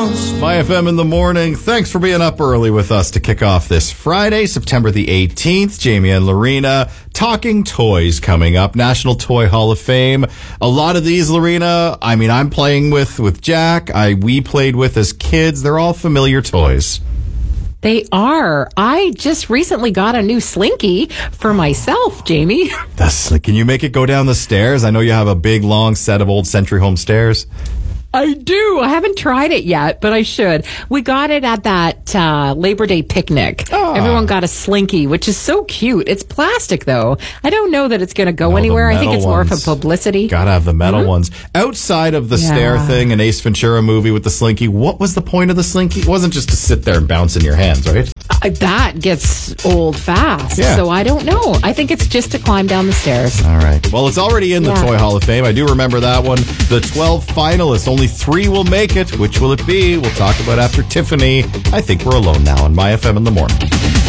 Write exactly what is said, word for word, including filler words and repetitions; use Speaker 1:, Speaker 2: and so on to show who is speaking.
Speaker 1: house.
Speaker 2: My F M in the morning. Thanks for being up early with us to kick off this Friday, September the eighteenth. Jamie and Lorena talking toys coming up. National Toy Hall of Fame. A lot of these, Lorena, I mean, I'm playing with with Jack. I we played with as kids. They're all familiar toys.
Speaker 3: They are. I just recently got a new Slinky for myself, Jamie.
Speaker 2: That's, can you make it go down the stairs? I know you have a big, long set of old Century Home stairs.
Speaker 3: I do. I haven't tried it yet, but I should. We got it at that uh, Labor Day picnic. Oh. Everyone got a Slinky, which is so cute. It's plastic, though. I don't know that it's going to go
Speaker 2: no,
Speaker 3: anywhere. I think it's more
Speaker 2: ones.
Speaker 3: for publicity.
Speaker 2: Gotta have the metal mm-hmm. ones. Outside of the yeah. stair thing, an Ace Ventura movie with the Slinky, what was the point of the Slinky? It wasn't just to sit there and bounce in your hands, right?
Speaker 3: Uh, that gets old fast,
Speaker 2: yeah.
Speaker 3: so I don't know. I think it's just to climb down the stairs.
Speaker 2: All right. Well, it's already in the
Speaker 3: yeah.
Speaker 2: Toy Hall of Fame. I do remember that one. The twelve finalists, only three will make it. Which will it be? We'll talk about after Tiffany. I think we're alone now on My F M in the morning.